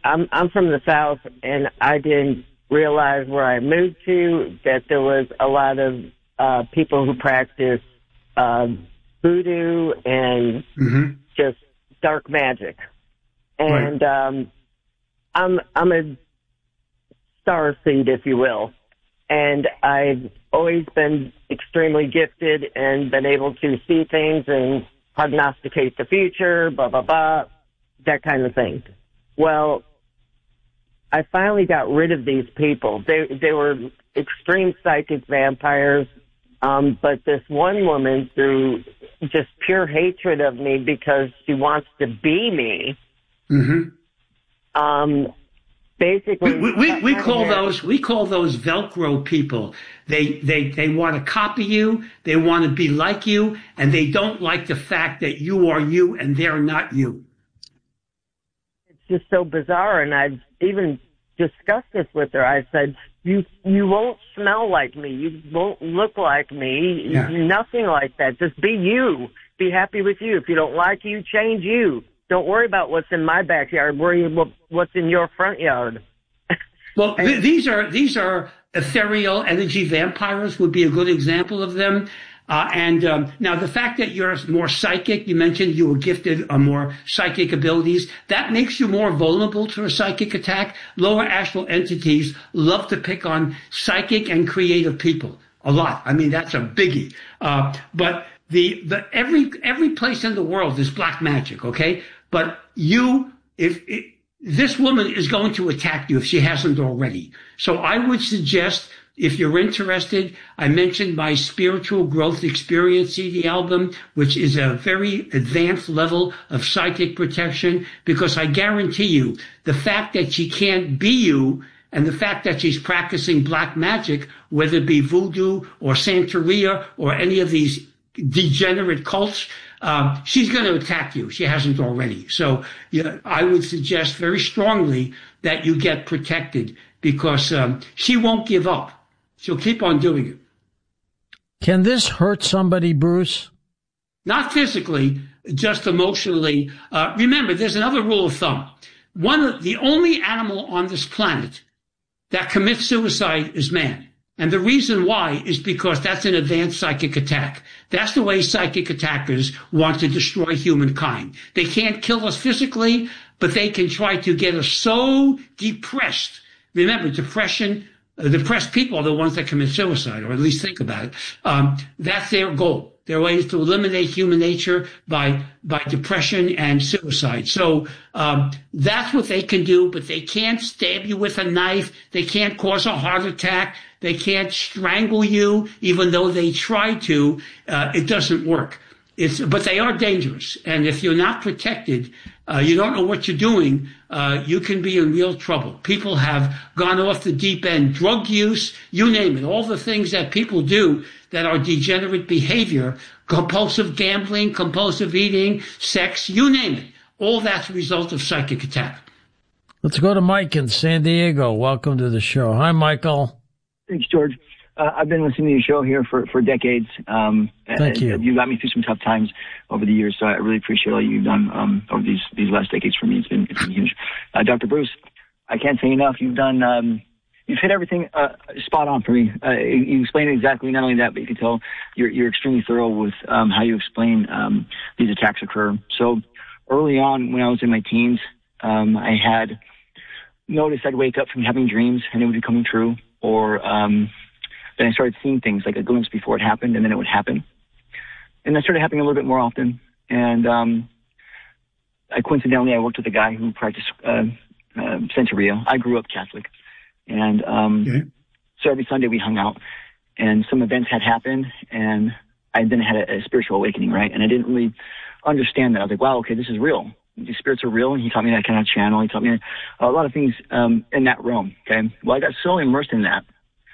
I'm from the South, and I didn't realize where I moved to that there was a lot of people who practice voodoo and just dark magic. And I'm a starseed, if you will. And I've always been extremely gifted and been able to see things and prognosticate the future, blah, blah, blah, that kind of thing. Well, I finally got rid of these people. They were extreme psychic vampires, but this one woman, through just pure hatred of me because she wants to be me, basically, we call those Velcro people. They want to copy you, they want to be like you, and they don't like the fact that you are you and they're not you. It's just so bizarre, and I've even discussed this with her. I said, you won't smell like me, you won't look like me, nothing like that. Just be you. Be happy with you. If you don't like you, change you. Don't worry about what's in my backyard. Worry about what's in your front yard. Well, these are ethereal energy vampires would be a good example of them. Now the fact that you're more psychic, you mentioned you were gifted more psychic abilities, that makes you more vulnerable to a psychic attack. Lower astral entities love to pick on psychic and creative people a lot. I mean, that's a biggie. But every place in the world is black magic, okay? But this woman is going to attack you if she hasn't already. So I would suggest, if you're interested, I mentioned my Spiritual Growth Experience CD album, which is a very advanced level of psychic protection, because I guarantee you the fact that she can't be you and the fact that she's practicing black magic, whether it be voodoo or Santeria or any of these degenerate cults, she's going to attack you. She hasn't already. So I would suggest very strongly that you get protected, because she won't give up. She'll keep on doing it. Can this hurt somebody, Bruce? Not physically, just emotionally. Remember, there's another rule of thumb. The only animal on this planet that commits suicide is man. And the reason why is because that's an advanced psychic attack. That's the way psychic attackers want to destroy humankind. They can't kill us physically, but they can try to get us so depressed. Remember, depressed people are the ones that commit suicide, or at least think about it. That's their goal. Their way is to eliminate human nature by depression and suicide. So that's what they can do, but they can't stab you with a knife. They can't cause a heart attack. They can't strangle you, even though they try to. It doesn't work. But they are dangerous. And if you're not protected, you don't know what you're doing, you can be in real trouble. People have gone off the deep end. Drug use, you name it. All the things that people do that are degenerate behavior, compulsive gambling, compulsive eating, sex, you name it. All that's a result of psychic attack. Let's go to Mike in San Diego. Welcome to the show. Hi, Michael. Thanks, George. I've been listening to your show here for decades. Thank you. You got me through some tough times over the years, so I really appreciate all you've done over these last decades for me. It's been huge. Dr. Bruce, I can't say enough. You've hit everything spot on for me. You explained exactly, not only that, but you can tell you're extremely thorough with how you explain these attacks occur. So early on, when I was in my teens, I had noticed I'd wake up from having dreams and it would be coming true, or then I started seeing things like a glimpse before it happened, and then it would happen. And that started happening a little bit more often. And I worked with a guy who practiced Santeria. I grew up Catholic. And so every Sunday we hung out, and some events had happened, and I then had a spiritual awakening, right? And I didn't really understand that. I was like, wow, okay, this is real. These spirits are real. And he taught me that kind of channel. He taught me a lot of things in that realm, okay? Well, I got so immersed in that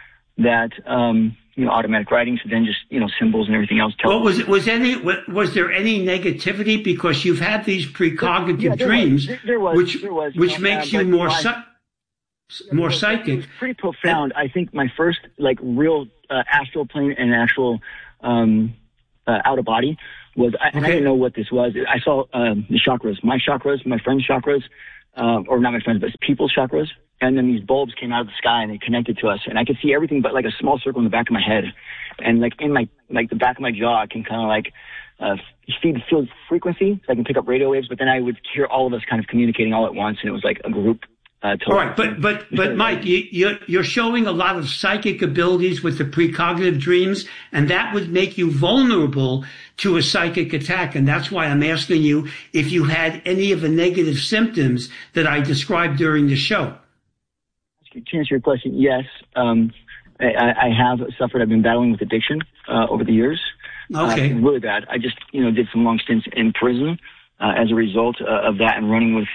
automatic writings, and then just, symbols and everything else. Well, was there any negativity, because you've had these precognitive dreams, there was, which makes you more psychic. It was pretty profound. I think my first real astral plane and actual out of body was, I didn't know what this was. I saw the chakras, my friend's chakras. or not my friends, but people's chakras. And then these bulbs came out of the sky and they connected to us. And I could see everything but like a small circle in the back of my head. And like in the back of my jaw, I can kind of like, feel frequency. So I can pick up radio waves, but then I would hear all of us kind of communicating all at once. And it was like a group. All right. But Mike, you're showing a lot of psychic abilities with the precognitive dreams, and that would make you vulnerable to a psychic attack. And that's why I'm asking you if you had any of the negative symptoms that I described during the show. To answer your question, yes. I have suffered. I've been battling with addiction over the years. Okay. Really bad. I just, did some long stints in prison as a result of that, and running with,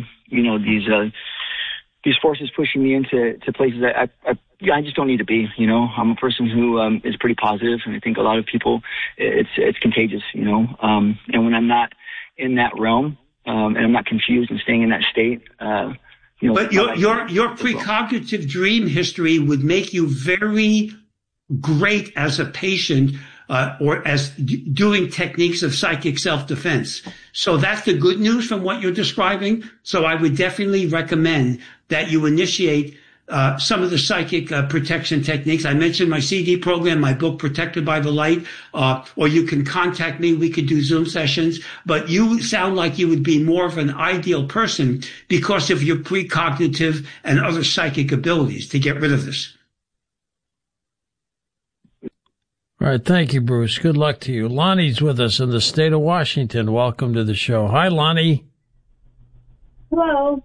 these forces pushing me into places that I just don't need to be. I'm a person who is pretty positive, and I think a lot of people, it's contagious. And when I'm not in that realm, and I'm not confused and staying in that state. But your precognitive dream history would make you very great as a patient, or as doing techniques of psychic self-defense. So that's the good news from what you're describing. So I would definitely recommend that you initiate some of the psychic protection techniques. I mentioned my CD program, my book, Protected by the Light, or you can contact me. We could do Zoom sessions. But you sound like you would be more of an ideal person because of your precognitive and other psychic abilities to get rid of this. All right. Thank you, Bruce. Good luck to you. Lonnie's with us in the state of Washington. Welcome to the show. Hi, Lonnie. Hello.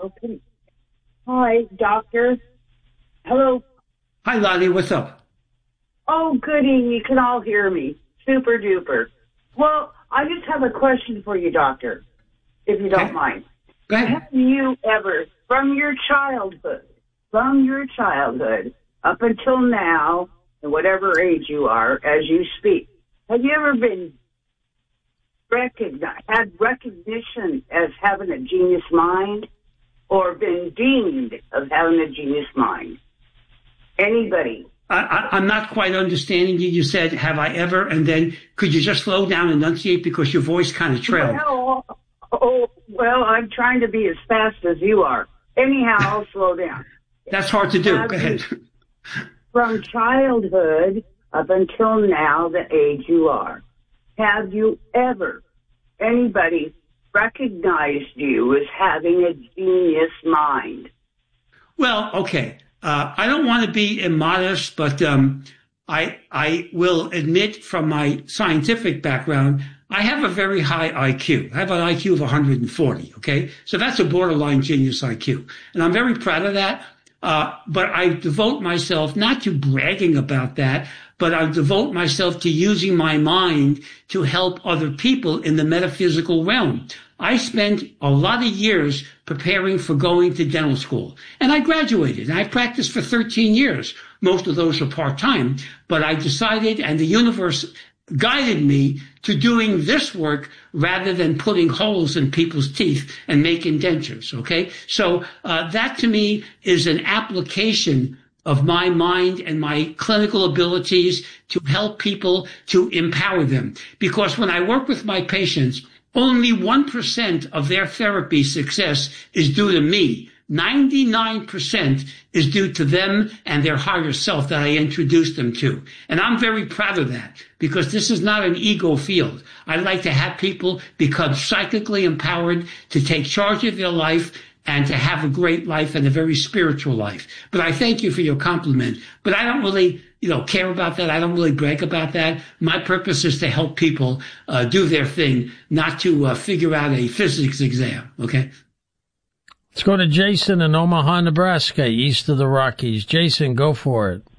Hi, doctor. Hello. Hi, Lonnie. What's up? Oh, goody. You can all hear me. Super duper. Well, I just have a question for you, doctor, if you don't mind. Go ahead. Have you ever, from your childhood, up until now, and whatever age you are, as you speak, have you ever been had recognition as having a genius mind, or been deemed of having a genius mind? Anybody? I'm not quite understanding you. You said, have I ever? And then could you just slow down and enunciate because your voice kind of trailed? Well, I'm trying to be as fast as you are. Anyhow, I'll slow down. That's hard to do. Go ahead. From childhood up until now, the age you are, have you ever, anybody recognized you as having a genius mind? Well, okay. I don't want to be immodest, but I will admit from my scientific background, I have a very high IQ. I have an IQ of 140, okay? So that's a borderline genius IQ. And I'm very proud of that. But I devote myself not to bragging about that, but I devote myself to using my mind to help other people in the metaphysical realm. I spent a lot of years preparing for going to dental school, and I graduated, and I practiced for 13 years. Most of those were part-time, but I decided, and the universe guided me to doing this work rather than putting holes in people's teeth and making dentures, okay? So that to me is an application of my mind and my clinical abilities to help people, to empower them. Because when I work with my patients, only 1% of their therapy success is due to me. 99% is due to them and their higher self that I introduced them to. And I'm very proud of that because this is not an ego field. I like to have people become psychically empowered to take charge of their life and to have a great life and a very spiritual life. But I thank you for your compliment. But I don't really, care about that. I don't really brag about that. My purpose is to help people do their thing, not to figure out a physics exam. Okay. Let's go to Jason in Omaha, Nebraska, east of the Rockies. Jason, go for it.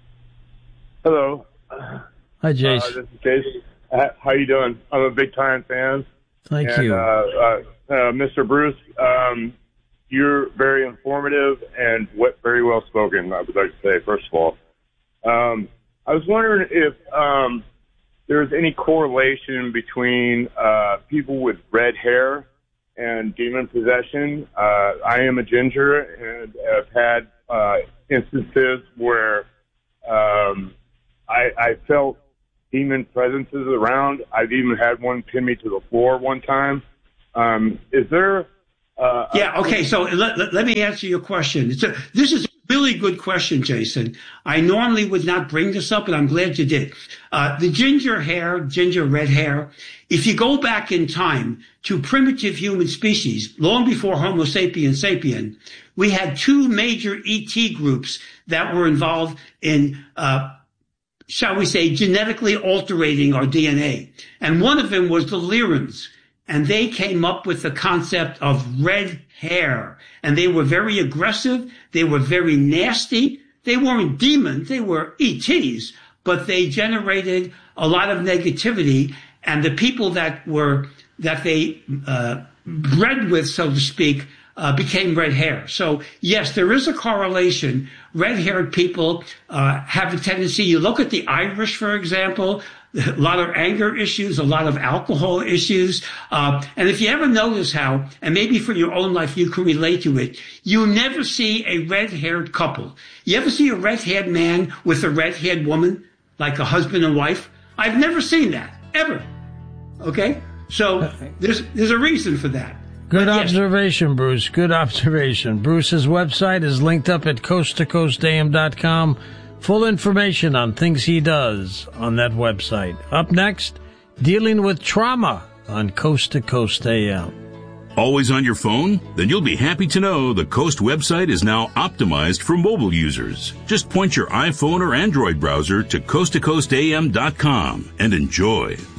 Hello. Hi, Jason. This is Jason. How you doing? I'm a big-time fan. Thank you. Mr. Bruce, you're very informative and very well-spoken, I would like to say, first of all. I was wondering if there's any correlation between people with red hair and demon possession. I am a ginger and have had instances where I felt demon presences around. I've even had one pin me to the floor one time. Is there Okay. So let me answer your question. This is a really good question, Jason. I normally would not bring this up, but I'm glad you did. The ginger red hair, if you go back in time to primitive human species, long before Homo sapiens sapien, we had two major ET groups that were involved in, shall we say, genetically altering our DNA. And one of them was the Lyrans. And they came up with the concept of red hair. And they were very aggressive. They were very nasty. They weren't demons. They were ETs, but they generated a lot of negativity. And the people that they bred with, so to speak, became red hair. So yes, there is a correlation. Red-haired people have a tendency. You look at the Irish, for example, a lot of anger issues, a lot of alcohol issues. And if you ever notice how, and maybe for your own life you can relate to it, you never see a red-haired couple. You ever see a red-haired man with a red-haired woman, like a husband and wife? I've never seen that, ever. Okay? So there's a reason for that. Good observation, Bruce. Good observation. Bruce's website is linked up at coasttocoastam.com. Full information on things he does on that website. Up next, dealing with trauma on Coast to Coast AM. Always on your phone? Then you'll be happy to know the Coast website is now optimized for mobile users. Just point your iPhone or Android browser to coasttocoastam.com and enjoy.